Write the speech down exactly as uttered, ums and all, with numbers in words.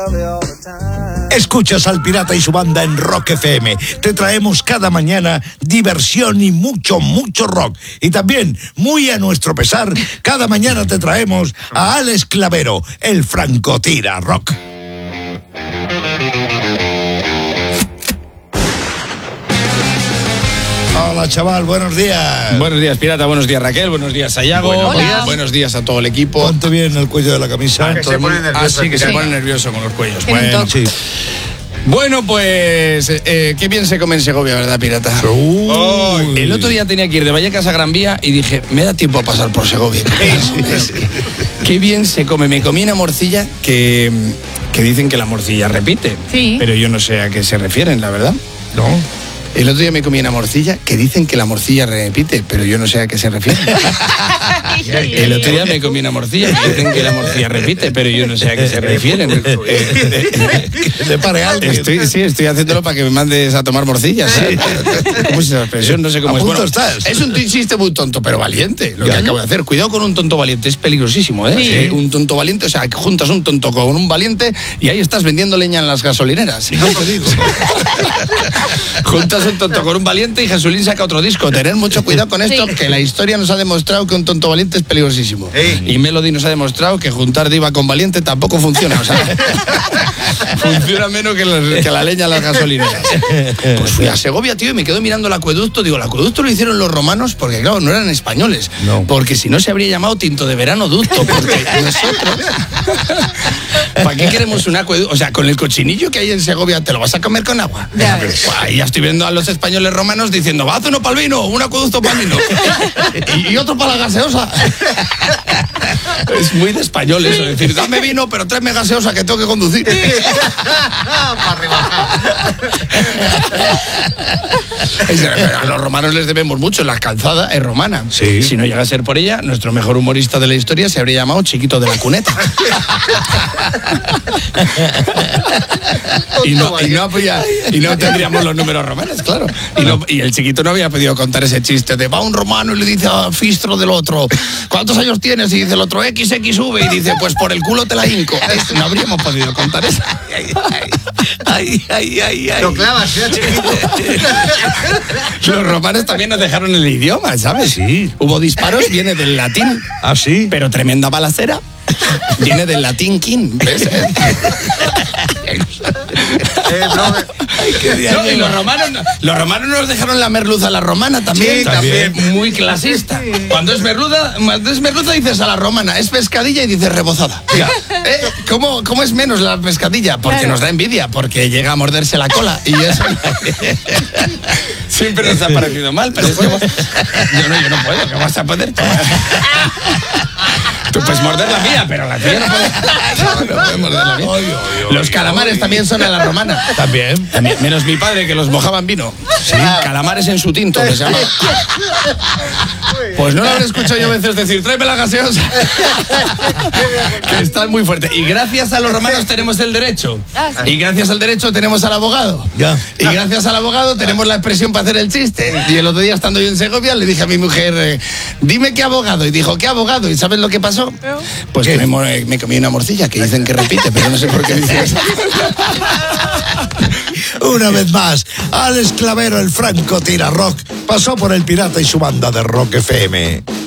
Escuchas al Pirata y su banda en Rock F M. Te traemos cada mañana diversión y mucho, mucho rock. Y también, muy a nuestro pesar, cada mañana te traemos a Alex Clavero, el francotira rock. Hola, chaval, buenos días. Buenos días, Pirata, buenos días, Raquel, buenos días, Sayago. Buenos días. Buenos días a todo el equipo. Ponte bien el cuello de la camisa. Ah, que se pone nervioso. Ah, sí, que Sí. se pone nervioso con los cuellos. Tiene Bueno, toque. Sí. bueno, pues, eh, qué bien se come en Segovia, ¿verdad, Pirata? Uy. El otro día tenía que ir de Vallecas a Gran Vía y dije, me da tiempo a pasar por Segovia. Qué bien se come. Me comí una morcilla que, que dicen que la morcilla repite. Sí. Pero yo no sé a qué se refieren, la verdad. No. El otro día me comí una morcilla que dicen que la morcilla repite, pero yo no sé a qué se refiere. El otro día me comí una morcilla que dicen que la morcilla repite, pero yo no sé a qué se refieren. Que te pare alguien. Estoy, sí, estoy haciéndolo para que me mandes a tomar morcillas. ¿eh? ¿Cómo es esa expresión? No sé cómo A es. punto Bueno, estás. es un chiste muy tonto, pero valiente, lo que Ya. acabo de hacer. Cuidado con un tonto valiente, es peligrosísimo, ¿eh? Sí. Un tonto valiente, o sea, que juntas un tonto con un valiente y ahí estás vendiendo leña en las gasolineras. No te digo. Juntas un tonto con un valiente y Jesulín saca otro disco. Tener mucho cuidado con esto, Sí. que la historia nos ha demostrado que un tonto valiente es peligrosísimo. Sí. Y Melody nos ha demostrado que juntar diva con valiente tampoco funciona. O sea, funciona menos que, los- que la leña en las gasolineras. Pues fui a Segovia, tío, y me quedo mirando el acueducto. Digo, el acueducto lo hicieron los romanos porque, claro, no eran españoles. No. Porque si no se habría llamado Tinto de Verano Ducto. Porque nosotros... ¿Para qué queremos un acueducto? O sea, con el cochinillo que hay en Segovia, ¿te lo vas a comer con agua? Ya ves. Buah, y ya estoy viendo a los españoles romanos diciendo, va, haz uno para el vino, un acueducto para el vino. y, y otro para la gaseosa. Es muy de español eso, es decir, dame vino, pero tráeme gaseosa que tengo que conducir. Para rebajar. A los romanos les debemos mucho, la calzada es romana. Sí. Si no llega a ser por ella, nuestro mejor humorista de la historia se habría llamado Chiquito de la Cuneta. y, no, y, no habría- y no tendríamos los números romanos, claro. Y, no- y el chiquito no había podido contar ese chiste de va un romano y le dice a Fistro del otro, ¿cuántos años tienes? Y dice el otro, equis equis uve, y dice, pues por el culo te la hinco. Es- no habríamos podido contar eso. Ay, ay, ay, ay. Lo clavas, era chiquito. Los romanos también nos dejaron el idioma, ¿sabes? Sí. Hubo disparos, viene del latín, ¿Ah, sí? pero tremenda balacera viene del latín king, ¿ves? Eh, no, Ay, qué día No, y lleva. los romanos, los romanos nos dejaron la merluza a la romana también. Sí, también. Muy clasista. Cuando es merluza, cuando es merluza dices a la romana, es pescadilla y dices rebozada. ¿Eh? ¿Cómo, ¿Cómo es menos la pescadilla? Porque Claro. nos da envidia, porque llega a morderse la cola y eso siempre nos ha parecido mal, pero es que vos- yo no, yo no puedo, ¿qué vas a poder? Tú puedes morder la mía, pero la tuya no puedes. No puedes morder la mía. Ay, ay, ay, Los calamares también son a la romana. También. También, menos mi padre, que los mojaba en vino. Sí, calamares en su tinto, que se llama. Pues no lo habré escuchado yo a veces decir, tráeme la gaseosa. Que están muy fuertes. Y gracias a los romanos tenemos el derecho. Ah, sí. Y gracias al derecho tenemos al abogado. Ya. Y gracias al abogado tenemos la expresión para hacer el chiste. Y el otro día, estando yo en Segovia, le dije a mi mujer, eh, dime qué abogado. Y dijo, ¿qué abogado? ¿Y sabes lo que pasó? Pues que me, mo- me comí una morcilla, que dicen que repite, pero no sé por qué dicen eso. Una vez más, Alex Clavero, el franco tira rock, pasó por el Pirata y su banda de Rock F M.